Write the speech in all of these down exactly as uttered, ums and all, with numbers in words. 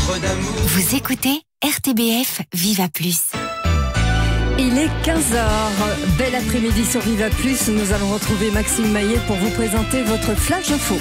lettre d'amour. Vous écoutez R T B F Viva Plus. Il est quinze heures, bel après-midi sur Viva Plus. Nous allons retrouver Maxime Maillet pour vous présenter votre flash info.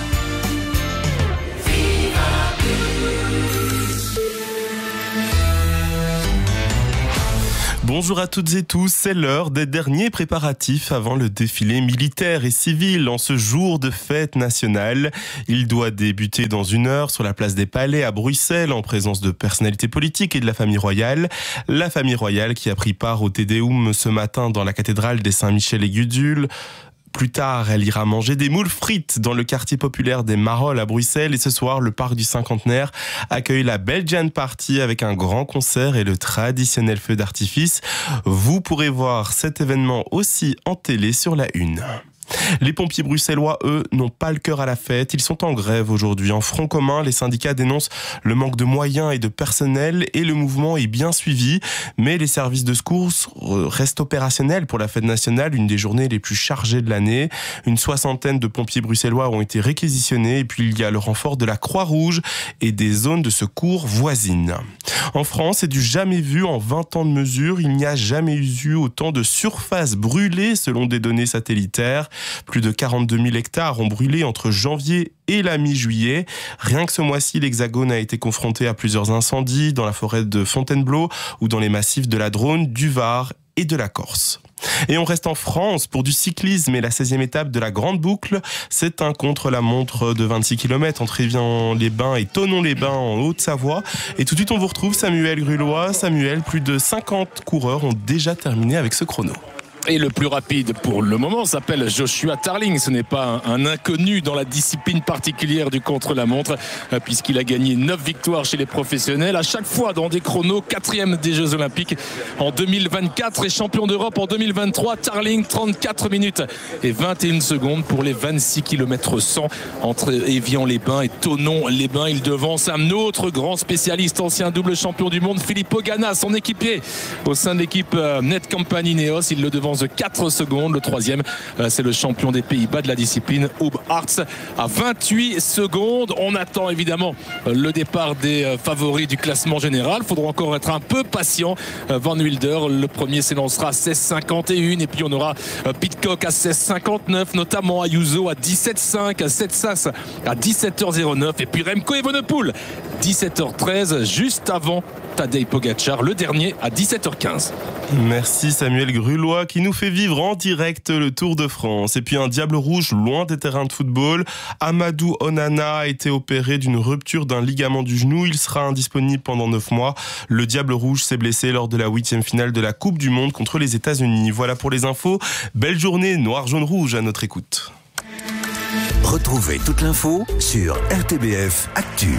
Bonjour à toutes et tous, c'est l'heure des derniers préparatifs avant le défilé militaire et civil en ce jour de fête nationale. Il doit débuter dans une heure sur la place des Palais à Bruxelles en présence de personnalités politiques et de la famille royale. La famille royale qui a pris part au Te Deum ce matin dans la cathédrale des Saint-Michel et Gudule. Plus tard, elle ira manger des moules frites dans le quartier populaire des Marolles à Bruxelles. Et ce soir, le parc du Cinquantenaire accueille la Belgian Party avec un grand concert et le traditionnel feu d'artifice. Vous pourrez voir cet événement aussi en télé sur la une. Les pompiers bruxellois, eux, n'ont pas le cœur à la fête. Ils sont en grève aujourd'hui. En front commun, les syndicats dénoncent le manque de moyens et de personnel et le mouvement est bien suivi. Mais les services de secours restent opérationnels pour la fête nationale, une des journées les plus chargées de l'année. Une soixantaine de pompiers bruxellois ont été réquisitionnés et puis il y a le renfort de la Croix-Rouge et des zones de secours voisines. En France, c'est du jamais vu en vingt ans de mesures. Il n'y a jamais eu autant de surface brûlée selon des données satellitaires. Plus de quarante-deux mille hectares ont brûlé entre janvier et la mi-juillet. Rien que ce mois-ci, l'Hexagone a été confronté à plusieurs incendies dans la forêt de Fontainebleau ou dans les massifs de la Drône, du Var et de la Corse. Et on reste en France pour du cyclisme et la seizième étape de la Grande Boucle. C'est un contre-la-montre de vingt-six kilomètres entre Évian-les-Bains et Thonon-les-Bains en Haute-Savoie. Et tout de suite, on vous retrouve Samuel Grulois. Samuel, plus de cinquante coureurs ont déjà terminé avec ce chrono. Et le plus rapide pour le moment s'appelle Joshua Tarling. Ce n'est pas un, un inconnu dans la discipline particulière du contre-la-montre, euh, puisqu'il a gagné neuf victoires chez les professionnels, à chaque fois dans des chronos, quatrième des Jeux Olympiques en deux mille vingt-quatre et champion d'Europe en deux mille vingt-trois. Tarling, trente-quatre minutes et vingt et une secondes pour les vingt-six kilomètres cent entre Évian-les-Bains et Thonon-les-Bains. Il devance un autre grand spécialiste, ancien double champion du monde, Filippo Ganna, son équipier au sein de l'équipe euh, Netcompany Ineos. Il le devance de quatre secondes. Le troisième, c'est le champion des Pays-Bas de la discipline, Huub Aerts, à vingt-huit secondes. On attend évidemment le départ des favoris du classement général. Il faudra encore être un peu patient. Van Wilder, le premier, s'élancera à seize cinquante et un. Et puis on aura Pidcock à seize cinquante-neuf, notamment Ayuso à dix-sept cinq, Setsas à dix-sept heures zéro neuf. Et puis Remco Evenepoel, dix-sept heures treize, juste avant Tadej Pogacar, le dernier, à dix-sept heures quinze. Merci Samuel Grulois qui nous fait vivre en direct le Tour de France. Et puis un diable rouge loin des terrains de football. Amadou Onana a été opéré d'une rupture d'un ligament du genou. Il sera indisponible pendant neuf mois. Le diable rouge s'est blessé lors de la huitième finale de la Coupe du Monde contre les États-Unis. Voilà pour les infos. Belle journée noir, jaune, rouge à notre écoute. Retrouvez toute l'info sur R T B F Actu.